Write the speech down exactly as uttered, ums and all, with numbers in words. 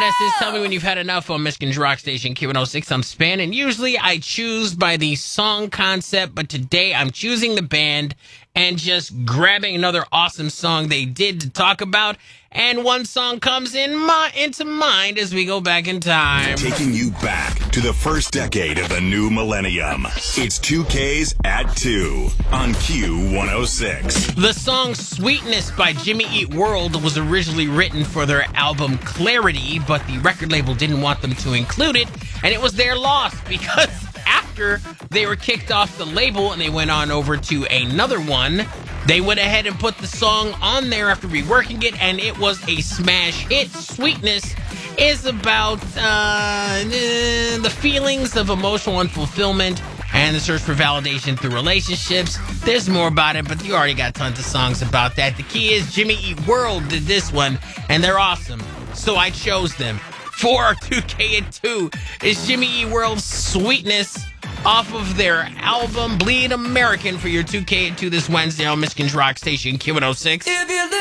S is Tell Me When You've Had Enough on Michigan's Rock Station, Q one oh six. I'm Span, and usually I choose by the song concept, but today I'm choosing the band and just grabbing another awesome song they did to talk about. And one song comes in my, into mind as we go back in time. Taking you back to the first decade of the new millennium. It's two K's at two on Q one oh six. The song Sweetness by Jimmy Eat World was originally written for their album Clarity, but the record label didn't want them to include it, and it was their loss because after they were kicked off the label and they went on over to another one, they went ahead and put the song on there after reworking it, and it was a smash hit. Sweetness is about uh, the feelings of emotional unfulfillment and the search for validation through relationships. There's more about it, but you already got tons of songs about that. The key is Jimmy Eat World did this one, and they're awesome, so I chose them. For our two K and two is Jimmy Eat World's Sweetness off of their album Bleed American for your two K and two this Wednesday on Michigan's Rock Station, Q one oh six. If you